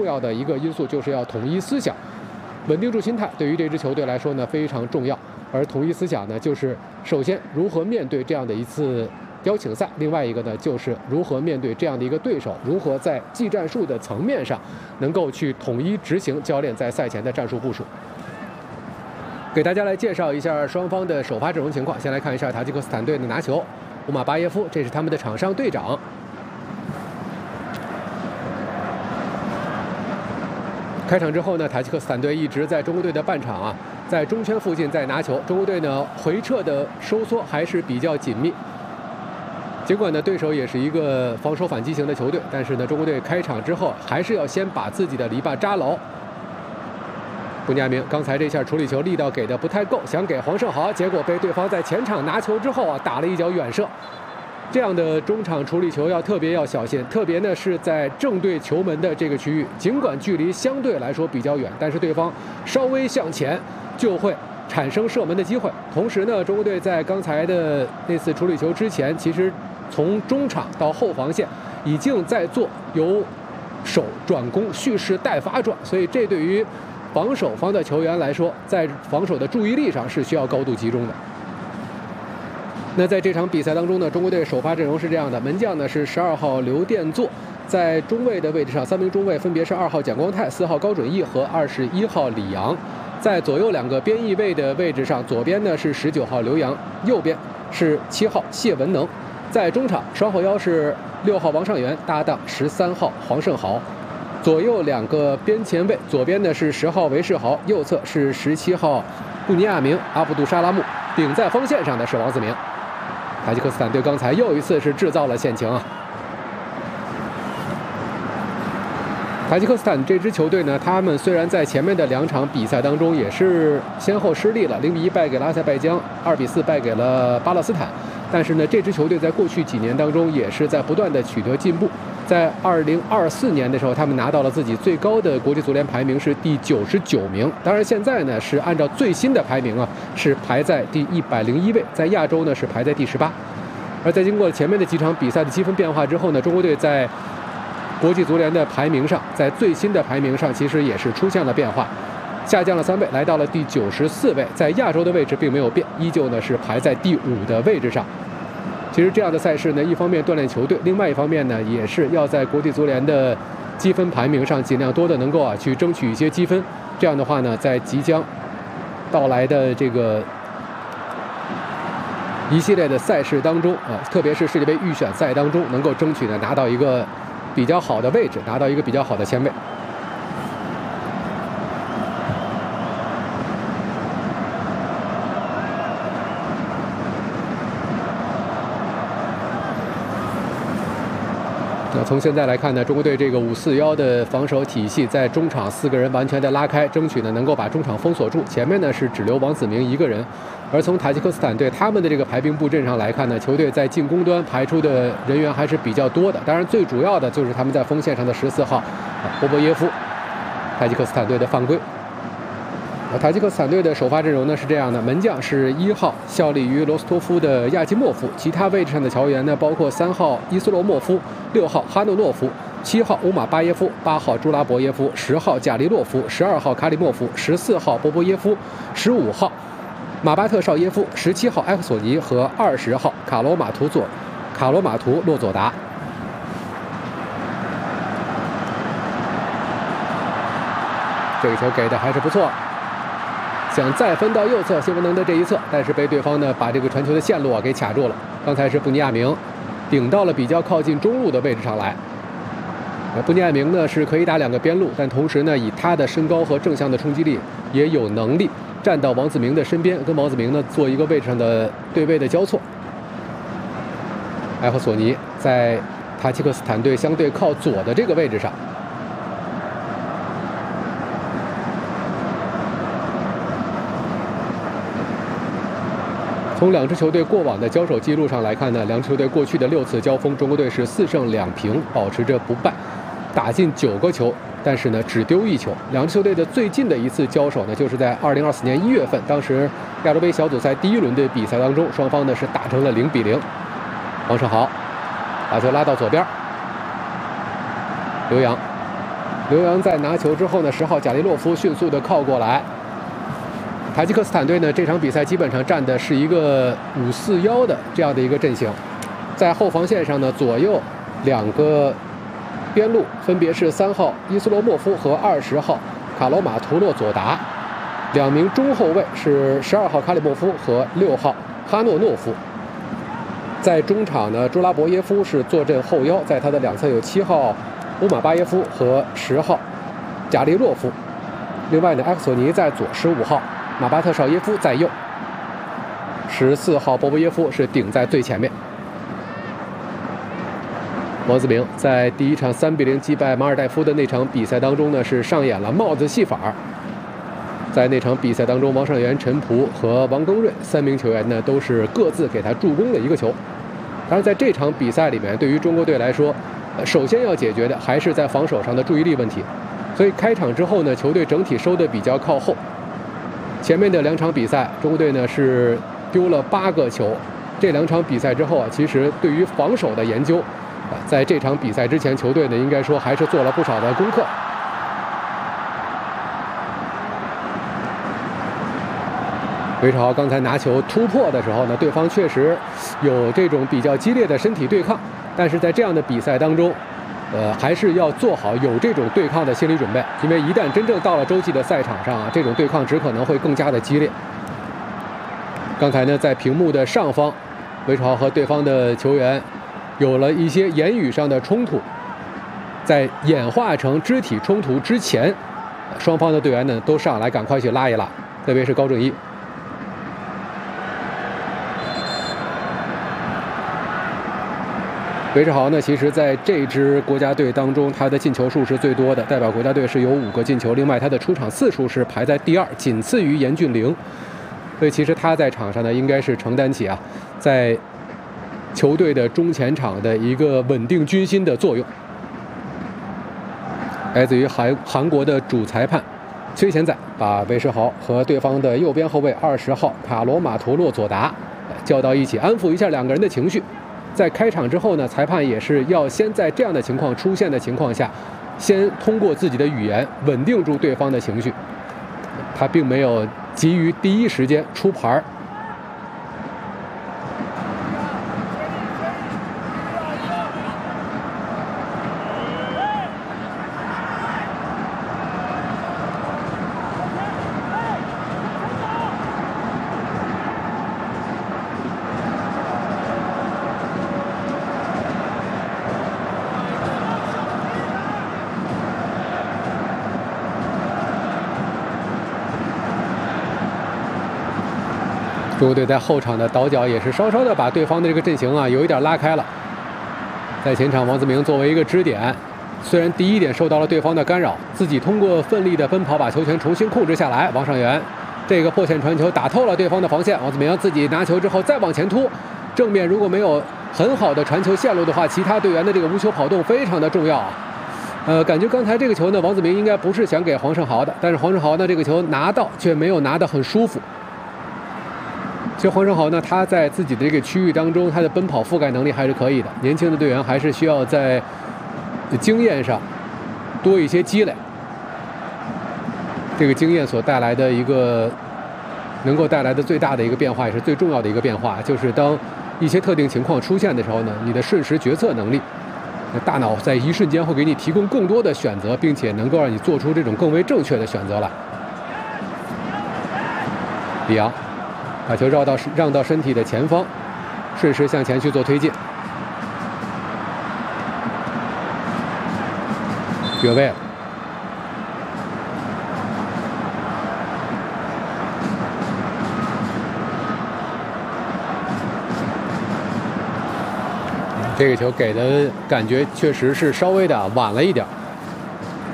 重要的一个因素就是要统一思想，稳定住心态，对于这支球队来说呢非常重要。而统一思想呢，就是首先如何面对这样的一次邀请赛，另外一个呢就是如何面对这样的一个对手，如何在技战术的层面上能够去统一执行教练在赛前的战术部署。给大家来介绍一下双方的首发阵容情况。先来看一下塔吉克斯坦队的拿球，乌马巴耶夫，这是他们的场上队长。开场之后呢，塔吉克斯坦队一直在中国队的半场啊，在中圈附近在拿球。中国队呢回撤的收缩还是比较紧密。尽管呢对手也是一个防守反击型的球队，但是呢中国队开场之后还是要先把自己的篱笆扎牢。布尼亚明刚才这下处理球力道给的不太够，想给黄胜豪，结果被对方在前场拿球之后啊打了一脚远射。这样的中场处理球要特别小心，特别呢是在正对球门的这个区域，尽管距离相对来说比较远，但是对方稍微向前就会产生射门的机会。同时呢，中国队在刚才的那次处理球之前，其实从中场到后防线已经在做由守转攻、蓄势待发转，所以这对于防守方的球员来说，在防守的注意力上是需要高度集中的。那在这场比赛当中呢，中国队首发阵容是这样的：门将呢是12号刘殿座，在中卫的位置上，3名中卫分别是2号蒋光太、4号高准翼和21号李阳。在左右2个边翼位的位置上，左边呢是19号刘洋，右边是7号谢文能。在中场，双后腰是6号王上元搭档13号黄胜豪。左右2个边前卫，左边呢是10号韦世豪，右侧是17号布尼亚明、阿卜杜沙拉木，顶在锋线上的是王子明。塔吉克斯坦队刚才又一次是制造了险情啊！塔吉克斯坦这支球队呢，他们虽然在前面的2场比赛当中也是先后失利了，0比1败给了阿塞拜疆，2比4败给了巴勒斯坦，但是呢，这支球队在过去几年当中也是在不断的取得进步。在2024年的时候，他们拿到了自己最高的国际足联排名是第99名。当然，现在呢是按照最新的排名啊，是排在第101位，在亚洲呢是排在第18。而在经过前面的几场比赛的积分变化之后呢，中国队在国际足联的排名上，在最新的排名上其实也是出现了变化，下降了3位，来到了第94位。在亚洲的位置并没有变，依旧呢是排在第5的位置上。其实这样的赛事呢，一方面锻炼球队，另外一方面呢，也是要在国际足联的积分排名上尽量多的能够去争取一些积分。这样的话呢，在即将到来的这个一系列的赛事当中特别是世界杯预选赛当中，能够争取呢拿到一个比较好的位置，拿到一个比较好的前卫。那从现在来看呢，中国队这个5-4-1的防守体系，在中场4个人完全的拉开，争取呢能够把中场封锁住。前面呢是只留王子明一个人。而从塔吉克斯坦队他们的这个排兵布阵上来看呢，球队在进攻端排出的人员还是比较多的。当然，最主要的就是他们在锋线上的14号波波耶夫，塔吉克斯坦队的犯规。塔吉克斯坦队的首发阵容呢是这样的：门将是1号效力于罗斯托夫的亚基莫夫，其他位置上的球员呢包括3号伊斯洛莫夫、6号哈诺诺夫、7号乌马巴耶夫、8号朱拉伯耶夫、10号贾利洛夫、12号卡里莫夫、14号波波耶夫、15号马巴特绍耶夫、17号埃克索尼和20号卡罗马图洛佐达。这个球给的还是不错，想再分到右侧谢文能的这一侧，但是被对方呢把这个传球的线路给卡住了。刚才是布尼亚明顶到了比较靠近中路的位置上来。布尼亚明呢是可以打2个边路，但同时呢以他的身高和正向的冲击力，也有能力站到王子明的身边，跟王子明呢做一个位置上的对位的交错。埃赫索尼在塔吉克斯坦队相对靠左的这个位置上。从2支球队过往的交手记录上来看呢，2支球队过去的6次交锋，中国队是4胜2平，保持着不败，打进9个球，但是呢只丢1球。2支球队的最近的一次交手呢，就是在2024年1月份，当时亚洲杯小组赛第1轮的比赛当中，双方呢是打成了0比0。王胜豪把球拉到左边，刘洋刘洋在拿球之后呢，10号贾利洛夫迅速的靠过来。塔吉克斯坦队呢，这场比赛基本上站的是一个5-4-1的这样的一个阵型，在后防线上呢，左右2个边路分别是3号伊斯罗莫夫和20号卡罗马图洛佐达，2名中后卫是12号卡里莫夫和6号哈诺诺夫。在中场呢，朱拉伯耶夫是坐镇后腰，在他的两侧有7号乌马巴耶夫和10号贾利洛夫。另外呢，埃克索尼在左，15号马巴特绍耶夫在右，14号波波耶夫是顶在最前面。王子铭在第一场3-0击败马尔代夫的那场比赛当中呢，是上演了帽子戏法。在那场比赛当中，王上源、陈璞和王庚瑞3名球员呢，都是各自给他助攻了1个球。当然，在这场比赛里面，对于中国队来说，首先要解决的还是在防守上的注意力问题。所以开场之后呢，球队整体收得比较靠后。前面的2场比赛，中国队呢是丢了8个球。这2场比赛之后啊，其实对于防守的研究，在这场比赛之前，球队呢应该说还是做了不少的功课。韦世豪刚才拿球突破的时候呢，对方确实有这种比较激烈的身体对抗，但是在这样的比赛当中，还是要做好有这种对抗的心理准备，因为一旦真正到了洲际的赛场上啊，这种对抗只可能会更加的激烈。刚才呢，在屏幕的上方，韦世豪和对方的球员有了一些言语上的冲突，在演化成肢体冲突之前，双方的队员呢都上来赶快去拉一拉，特别是高正一。韦世豪呢，其实在这支国家队当中，他的进球数是最多的，代表国家队是有5个进球。另外，他的出场次数是排在第2，仅次于严俊凌。所以，其实他在场上呢，应该是承担起在球队的中前场的一个稳定军心的作用。来自于韩国的主裁判崔贤宰把韦世豪和对方的右边后卫20号卡罗马图洛佐达叫到一起，安抚一下2个人的情绪。在开场之后呢，裁判也是要先在这样的情况出现的情况下，先通过自己的语言稳定住对方的情绪。他并没有急于第一时间出牌。中国队在后场的倒脚也是稍稍的把对方的这个阵型有一点拉开了。在前场，王子铭作为一个支点，虽然第一点受到了对方的干扰，自己通过奋力的奔跑把球权重新控制下来。王上源这个破线传球打透了对方的防线，王子铭自己拿球之后再往前突，正面如果没有很好的传球线路的话，其他队员的这个无球跑动非常的重要啊。感觉刚才这个球呢，王子铭应该不是想给黄胜豪的，但是黄胜豪呢这个球拿到却没有拿得很舒服。其实黄胜豪呢，他在自己的这个区域当中，他的奔跑覆盖能力还是可以的。年轻的队员还是需要在经验上多一些积累。这个经验所带来的一个能够带来的最大的一个变化，也是最重要的一个变化，就是当一些特定情况出现的时候呢，你的瞬时决策能力，大脑在一瞬间会给你提供更多的选择，并且能够让你做出这种更为正确的选择来。李阳把球让到身体的前方，顺势向前去做推进。越位了。这个球给的感觉确实是稍微的晚了一点。